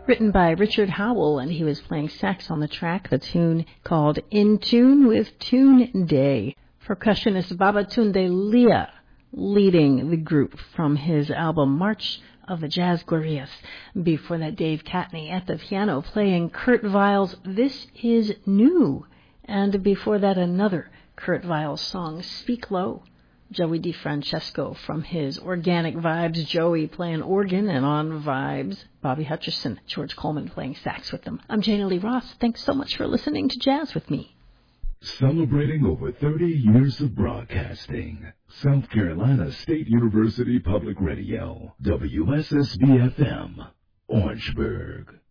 written by Richard Howell, and he was playing sax on the track, the tune called In Tune with Tune Day. Percussionist Babatunde Leah leading the group from his album March of the Jazz Glorias. Before that, Dave Catney at the piano playing Kurt Weill's This Is New. And before that, another Kurt Weill song, Speak Low. Joey DeFrancesco from his Organic Vibes, Joey playing organ, and on Vibes, Bobby Hutcherson, George Coleman playing sax with them. I'm Jana Lee Ross. Thanks so much for listening to Jazz with me. Celebrating over 30 years of broadcasting. South Carolina State University Public Radio, WSSB-FM, Orangeburg.